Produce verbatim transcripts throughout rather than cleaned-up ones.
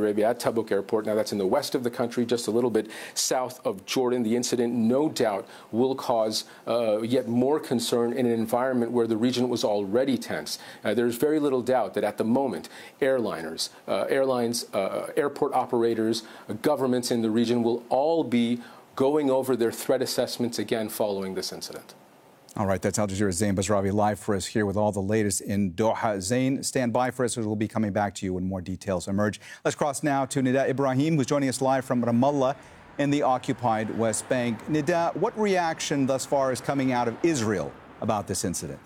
Arabia at Tabuk Airport. Now, that's in the west of the country, just a little bit south of Jordan. The incident, no doubt, will cause uh, yet more concern in an environment where the region was already tense. Uh, there's very little doubt that at the moment, airliners, uh, airlines, uh, airport operators, uh, governments in the region will all be going over their threat assessments again following this incident. All right, that's Al Jazeera's Zain Basrawi live for us here with all the latest in Doha. Zain, stand by for us as we'll be coming back to you when more details emerge. Let's cross now to Nida Ibrahim, who's joining us live from Ramallah in the occupied West Bank. Nida, what reaction thus far is coming out of Israel about this incident?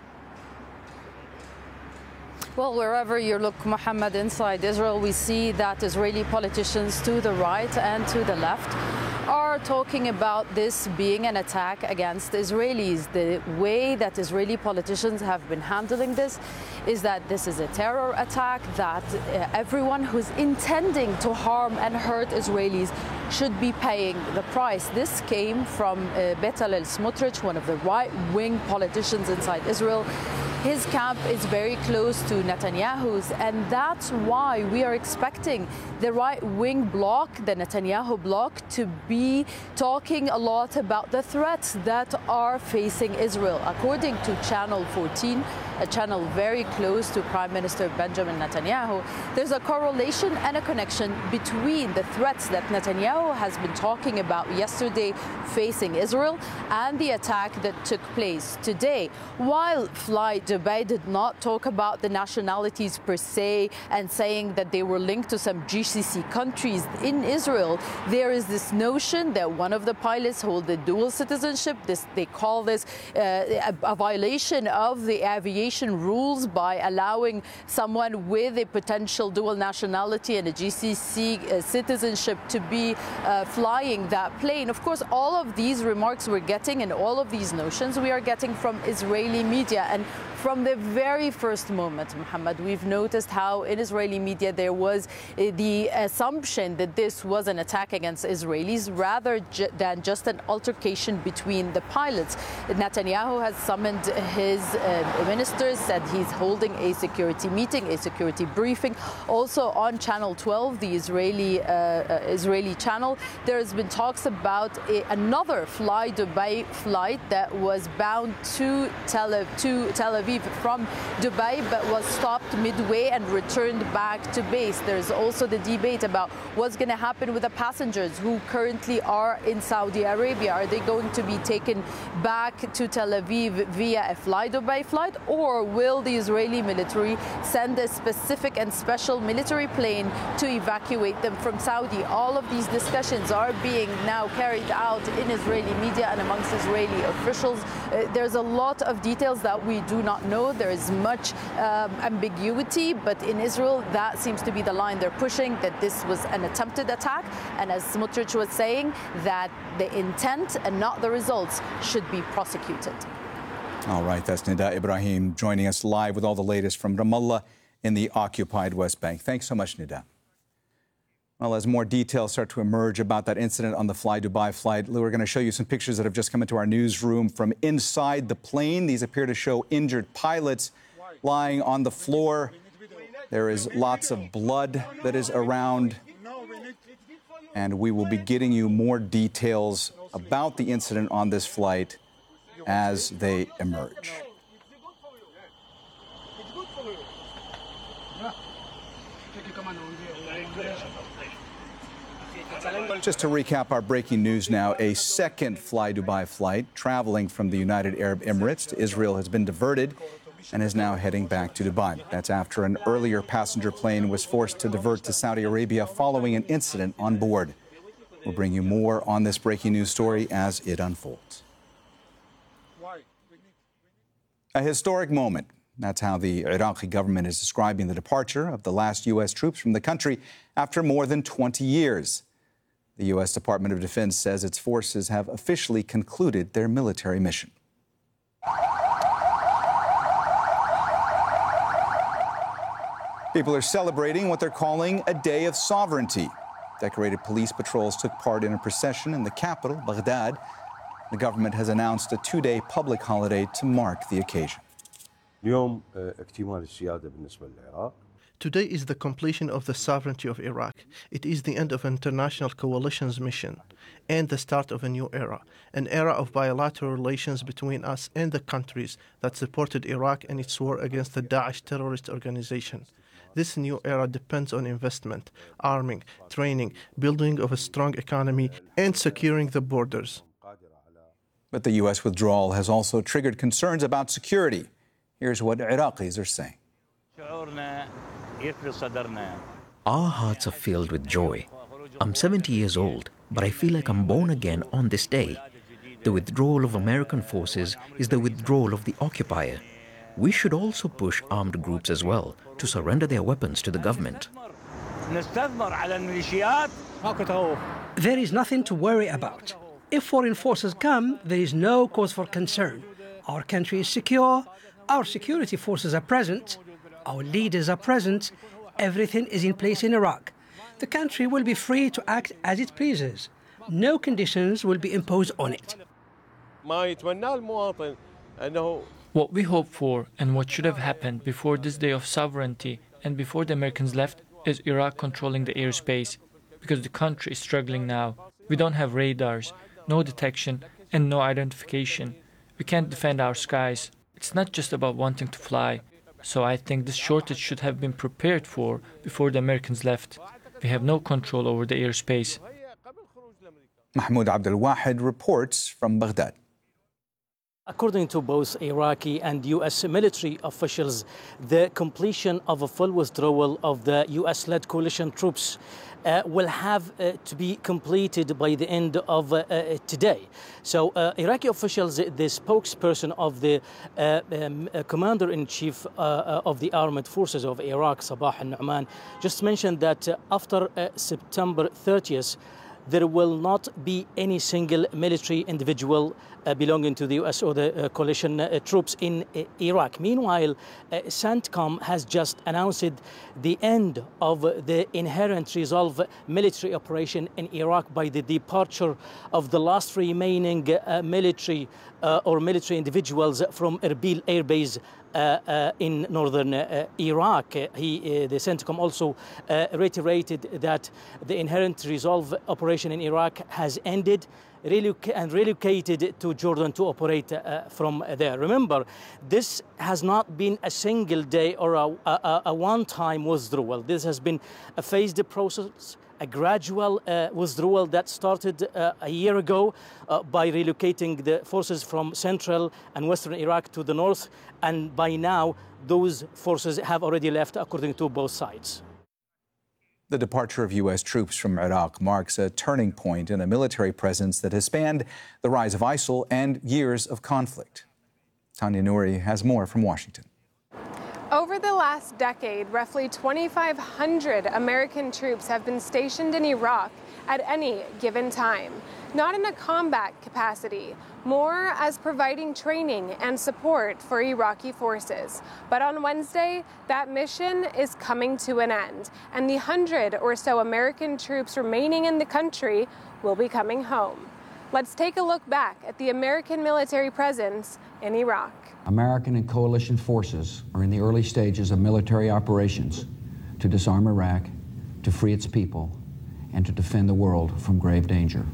Well, wherever you look, Mohammed, inside Israel, we see that Israeli politicians to the right and to the left are talking about this being an attack against Israelis. The way that Israeli politicians have been handling this is that this is a terror attack, that uh, everyone who's intending to harm and hurt Israelis should be paying the price. This came from uh, Bezalel Smotrich, one of the right-wing politicians inside Israel. His camp is very close to Netanyahu's, and that's why we are expecting the right-wing bloc, the Netanyahu bloc, to be talking a lot about the threats that are facing Israel. According to Channel fourteen, a channel very close to Prime Minister Benjamin Netanyahu, there's a correlation and a connection between the threats that Netanyahu has been talking about yesterday facing Israel and the attack that took place today. While Fly Dubai did not talk about the nationalities per se and saying that they were linked to some G C C countries in Israel, there is this notion that one of the pilots hold the dual citizenship. This, they call this uh, a, a violation of the aviation rules by allowing someone with a potential dual nationality and a G C C uh, citizenship to be uh, flying that plane. Of course, all of these remarks we're getting and all of these notions we are getting from Israeli media. And from the very first moment, Mohammed, we've noticed how in Israeli media there was uh, the assumption that this was an attack against Israelis rather ju- than just an altercation between the pilots. Netanyahu has summoned his uh, ministers, said he's holding a security meeting, a security briefing. Also on Channel twelve, the Israeli uh, uh, Israeli channel, there has been talks about a, another Fly Dubai flight that was bound to Tel Aviv, to Tel Aviv from Dubai, but was stopped midway and returned back to base. There's also the debate about what's going to happen with the passengers who currently are in Saudi Arabia. Are they going to be taken back to Tel Aviv via a Fly Dubai flight, or will the Israeli military send a specific and special military plane to evacuate them from Saudi? All of these discussions are being now carried out in Israeli media and amongst Israeli officials. Uh, there's a lot of details that we do not know. There is much um, ambiguity, but in Israel, that seems to be the line they're pushing, that this was an attempted attack. And as Smotrich was saying, that the intent and not the results should be prosecuted. All right, that's Nida Ibrahim joining us live with all the latest from Ramallah in the occupied West Bank. Thanks so much, Nida. Well, as more details start to emerge about that incident on the Fly Dubai flight, we're going to show you some pictures that have just come into our newsroom from inside the plane. These appear to show injured pilots lying on the floor. There is lots of blood that is around. And we will be getting you more details about the incident on this flight as they emerge. Just to recap our breaking news now, a second Fly Dubai flight traveling from the United Arab Emirates to Israel has been diverted and is now heading back to Dubai. That's after an earlier passenger plane was forced to divert to Saudi Arabia following an incident on board. We'll bring you more on this breaking news story as it unfolds. A historic moment. That's how the Iraqi government is describing the departure of the last U S troops from the country after more than twenty years. The U S Department of Defense says its forces have officially concluded their military mission. People are celebrating what they're calling a day of sovereignty. Decorated police patrols took part in a procession in the capital, Baghdad. The government has announced a two-day public holiday to mark the occasion. Today is the completion of the sovereignty of Iraq. It is the end of international coalition's mission and the start of a new era, an era of bilateral relations between us and the countries that supported Iraq in its war against the Daesh terrorist organization. This new era depends on investment, arming, training, building of a strong economy, and securing the borders. But the U S withdrawal has also triggered concerns about security. Here's what Iraqis are saying. Our hearts are filled with joy. I'm seventy years old, but I feel like I'm born again on this day. The withdrawal of American forces is the withdrawal of the occupier. We should also push armed groups as well to surrender their weapons to the government. There is nothing to worry about. If foreign forces come, there is no cause for concern. Our country is secure, our security forces are present, our leaders are present, everything is in place in Iraq. The country will be free to act as it pleases. No conditions will be imposed on it. What we hope for and what should have happened before this day of sovereignty and before the Americans left is Iraq controlling the airspace, because the country is struggling now. We don't have radars, no detection, and no identification. We can't defend our skies. It's not just about wanting to fly. So I think this shortage should have been prepared for before the Americans left. We have no control over the airspace. Mahmoud Abdel Wahed reports from Baghdad. According to both Iraqi and U S military officials, the completion of a full withdrawal of the U S-led coalition troops uh, will have uh, to be completed by the end of uh, uh, today. So uh, Iraqi officials, the spokesperson of the uh, um, uh, commander-in-chief uh, uh, of the armed forces of Iraq, Sabah al-Nu'man, just mentioned that uh, after uh, September thirtieth, there will not be any single military individual uh, belonging to the U S or the uh, coalition uh, troops in uh, Iraq. Meanwhile, uh, CENTCOM has just announced the end of the Inherent Resolve military operation in Iraq by the departure of the last remaining uh, military uh, or military individuals from Erbil Air Base Uh, uh, in northern uh, Iraq. Uh, he, uh, the CENTCOM also uh, reiterated that the Inherent Resolve operation in Iraq has ended reloc and relocated to Jordan to operate uh, from there. Remember, this has not been a single day or a, a, a one-time withdrawal. This has been a phased process, a gradual uh, withdrawal that started uh, a year ago uh, by relocating the forces from central and western Iraq to the north, and by now those forces have already left, according to both sides. The departure of U S troops from Iraq marks a turning point in a military presence that has spanned the rise of ISIL and years of conflict. Tanya Nouri has more from Washington. Over the last decade, roughly twenty-five hundred American troops have been stationed in Iraq at any given time, not in a combat capacity, more as providing training and support for Iraqi forces. But on Wednesday, that mission is coming to an end, and the hundred or so American troops remaining in the country will be coming home. Let's take a look back at the American military presence in Iraq. American and coalition forces are in the early stages of military operations to disarm Iraq, to free its people, and to defend the world from grave danger.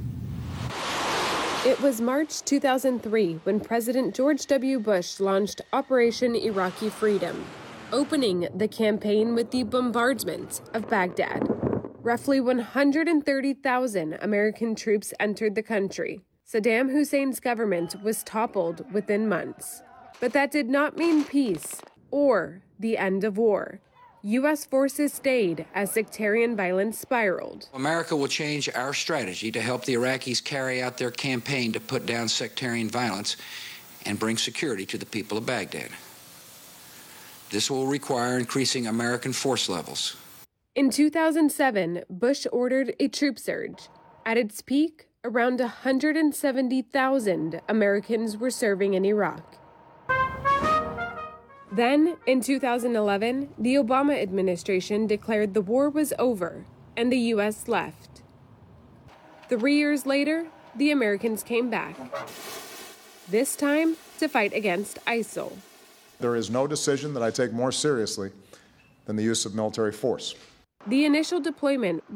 It was March two thousand three when President George W. Bush launched Operation Iraqi Freedom, opening the campaign with the bombardment of Baghdad. Roughly one hundred thirty thousand American troops entered the country. Saddam Hussein's government was toppled within months. But that did not mean peace or the end of war. U S forces stayed as sectarian violence spiraled. America will change our strategy to help the Iraqis carry out their campaign to put down sectarian violence and bring security to the people of Baghdad. This will require increasing American force levels. In two thousand seven, Bush ordered a troop surge. At its peak, around one hundred seventy thousand Americans were serving in Iraq. Then, in two thousand eleven, the Obama administration declared the war was over and the U S left. Three years later, the Americans came back, this time to fight against ISIL. There is no decision that I take more seriously than the use of military force. The initial deployment